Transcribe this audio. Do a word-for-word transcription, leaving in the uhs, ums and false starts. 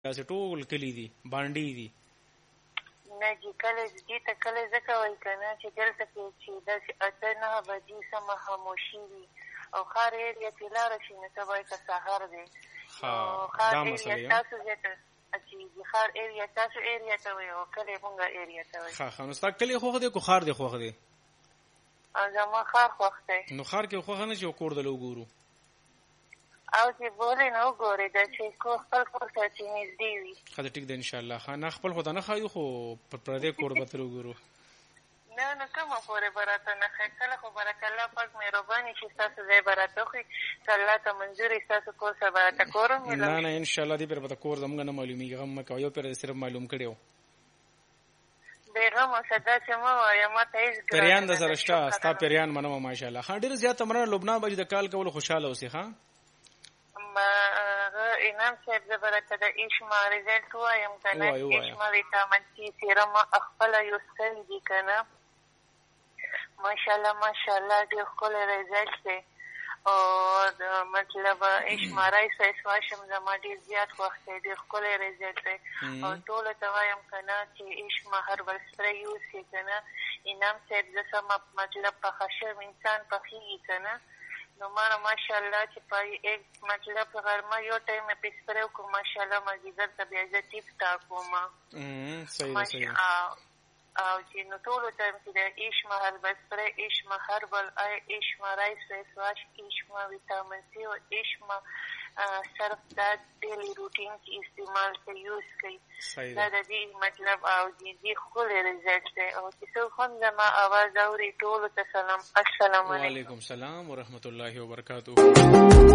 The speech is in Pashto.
تاسو ټول کلی دي باندې دي نه جی کله دې ته کله ځکه وایي که نه چې دلته کې چې داسې اته نهه بجې سمه خاموشي وي او ښار ایریا کې لاړه شي نو ته وایي که سهار دی نو ښار ایریا تاسو ځای ته چې ښار ایریا تاسو ایریا ته وایي او کلی مونږ ایریا ته وایي. ښه ښه نو ستا کلی خوښ دی که ښار دی خوښ دی؟ زما ښار خوښ دی. نو ښار کې خوښه نه چې کور دله وګورو او چې بولې نه وګورې دا چې کور خپل کور سره چې نږدې وي. ښه ده ټیک ده انشاءالله. ښه نه خپل خو ته نه ښایو خو په پردی کور به تر وګورو. نه نه کومه پورې به راته نه ښایي کله خو برک الله پاک مهرباني شي ستاسو ځای به راته وښي که الله ته منظور وي ستاسو کور سره به راته کور هم نه نه انشاءالله دې پېره به ته کور زموږ نه معلومېږي غم مه کوه یو پېره صرف معلوم کړی و بېغم اوسه داسې مه وایه ما ته هېڅ پریان د سره شته ستا پریان منمه ماشاءالله. ښه ډېره زیاته مننه لبنان به چې د کال کولو خوشحاله اوسې. ښه هغه انعام صاحب زه به راته د ایشما رزلټ ووایم که نه ایشما ویټامن سی سیرم خپله یوستلی دي که نه ماشاءالله ماشاءالله ډېر ښکلی رزلټ دی او مطلب ایشما رایس وایس واشم زما ډېر زیات خوښ دی ډېر ښکلی رزلټ دی او ټولو ته وایم که نه چې ایشما هربل سپری یوز کړي که نه انعام صاحب زه سمه مطلب پخه شوی انسان پخېږي که نه نو ما ماشاءالله چې په ایک مطلب غرمه یو ټایم مې پې سپری وکړو ماشاءالله مازدیګر ته بیا زه ټیپ ټاک وم او چې نو ټولو ټایم چې د ایشما هربل سپری ایشما هربل آی ایشما رایس فیس واش ایشما ویټامن سی او ایشما صرف دا ډیلی روټین کې استعمال کوي یوز کوي دا د دې مطلب او د دې ښکلی رزلټ دی او چې څوک هم زما اواز اوري ټولو ته سلام السلام علیکم. وعلیکم سلام ورحمة الله وبرکاته.